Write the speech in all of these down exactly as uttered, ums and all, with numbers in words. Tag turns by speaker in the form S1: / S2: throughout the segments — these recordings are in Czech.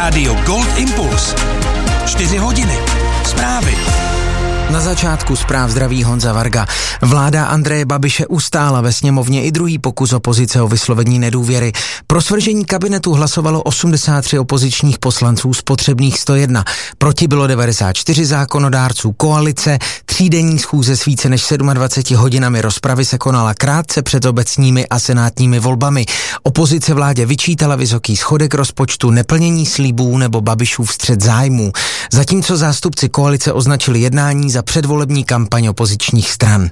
S1: Rádio Gold Impuls. Čtyři hodiny. Zprávy.
S2: Na začátku zpráv zdraví Honza Varga. Vláda Andreje Babiše ustála ve sněmovně i druhý pokus opozice o vyslovení nedůvěry. Pro svržení kabinetu hlasovalo osmdesát tři opozičních poslanců z potřebných sto jedna. Proti bylo devadesát čtyři zákonodárců koalice. Třídenní schůze s více než dvaceti sedmi hodinami rozpravy se konala krátce před obecními a senátními volbami. Opozice vládě vyčítala vysoký schodek rozpočtu, neplnění slibů nebo Babišův střet zájmů. Zatímco zástupci koalice označili jednání za předvolební kampaň opozičních stran.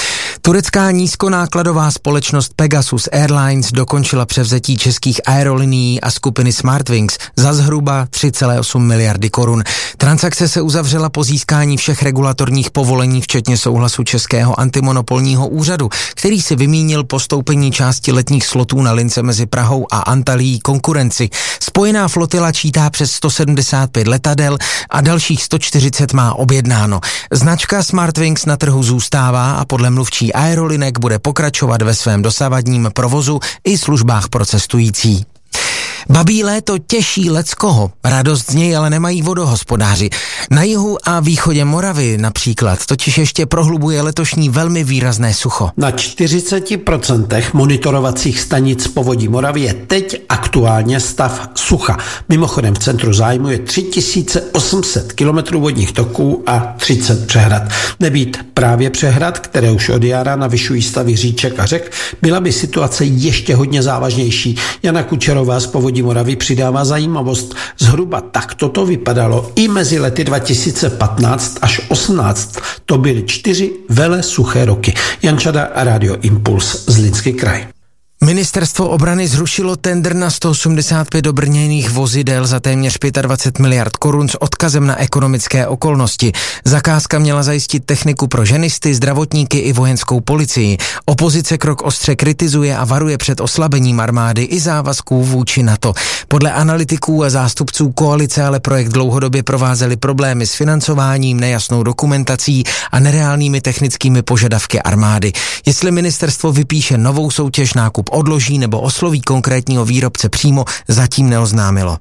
S2: Turecká nízkonákladová společnost Pegasus Airlines dokončila převzetí českých aerolinií a skupiny Smartwings za zhruba tři celé osm miliardy korun. Transakce se uzavřela po získání všech regulatorních povolení, včetně souhlasu Českého antimonopolního úřadu, který si vymínil postoupení části letních slotů na lince mezi Prahou a Antalyí konkurenci. Spojená flotila čítá přes sto sedmdesát pět letadel a dalších sto čtyřicet má objednáno. Značka Smartwings na trhu zůstává a podle mluvčí aerolinek bude pokračovat ve svém dosavadním provozu i službách pro cestující. Babí léto těší leckoho, radost z něj ale nemají vodohospodáři. Na jihu a východě Moravy například totiž ještě prohlubuje letošní velmi výrazné sucho.
S3: Na čtyřiceti procentech monitorovacích stanic povodí Moravy je teď aktuálně stav sucha. Mimochodem v centru zájmu je tři tisíce osm set kilometrů vodních toků a třicet přehrad. Nebýt právě přehrad, které už od jara navyšují stavy říček a řek, byla by situace ještě hodně závažnější. Jana Kučerová z povodí Moravy přidává zajímavost. Zhruba takto to vypadalo i mezi lety dva tisíce patnáct až osmnáct. To byly čtyři vele suché roky. Jan Čada a Rádio Impuls, Zlínský kraj.
S2: Ministerstvo obrany zrušilo tendr na sto osmdesát pět obrněných vozidel za téměř dvacet pět miliard korun s odkazem na ekonomické okolnosti. Zakázka měla zajistit techniku pro ženisty, zdravotníky i vojenskou policii. Opozice krok ostře kritizuje a varuje před oslabením armády i závazků vůči NATO. Podle analytiků a zástupců koalice ale projekt dlouhodobě provázely problémy s financováním, nejasnou dokumentací a nereálnými technickými požadavky armády. Jestli ministerstvo vypíše novou soutěž, nákup odloží nebo osloví konkrétního výrobce přímo, zatím neoznámilo.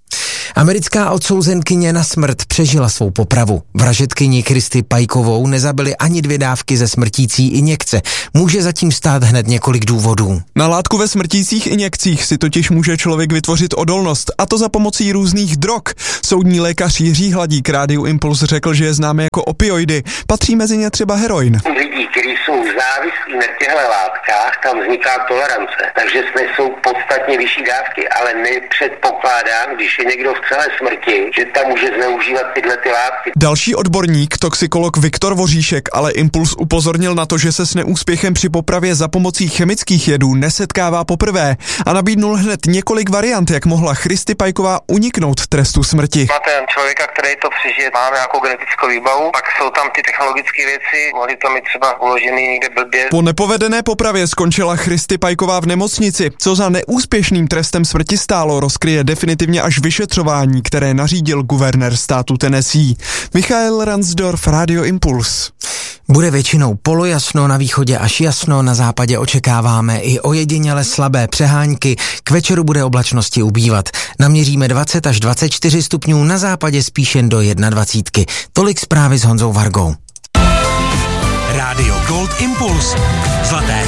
S2: Americká odsouzenkyně na smrt přežila svou popravu. Vražedkyni Kristy Pajkovou nezabily ani dvě dávky ze smrtící injekce. Může zatím stát hned několik důvodů.
S4: Na látku ve smrtících injekcích si totiž může člověk vytvořit odolnost, a to za pomocí různých drog. Soudní lékař Jiří Hladík Rádiu Impuls řekl, že je známe jako opioidy. Patří mezi ně třeba heroin.
S5: U lidí, kteří jsou závislí na těchto látkách, tam vzniká tolerance, takže jsou podstatně vyšší dávky, ale nepředpokládám, když je někdo v celé smrti, že tam může zneužívat tyhle ty látky.
S4: Další odborník, toxikolog Viktor Voříšek, ale Impuls upozornil na to, že se s neúspěchem při popravě za pomocí chemických jedů nesetkává poprvé a nabídnul hned několik variant, jak mohla Kristy Pajková uniknout trestu smrti.
S5: Máte člověka, který to přežije, má nějakou genetickou výbavu, pak jsou tam ty technologické věci, mohli to mít třeba uložený někde blbě.
S4: Po nepovedené popravě skončila Kristy Pajková v nemocnici. Co za neúspěšným trestem smrti stálo, rozkryje definitivně až vyšetřování, které nařídil guvernér státu Tennessee. Michael Ransdorf, Radio Impuls.
S2: Bude většinou polojasno, na východě až jasno, na západě očekáváme i ojediněle slabé přehánky, k večeru bude oblačnosti ubývat. Naměříme dvacet až dvacet čtyři stupňů, na západě spíš jen do dvacet jedna. Tolik zprávy s Honzou Vargou.
S1: Rádio Gold Impuls. Zlaté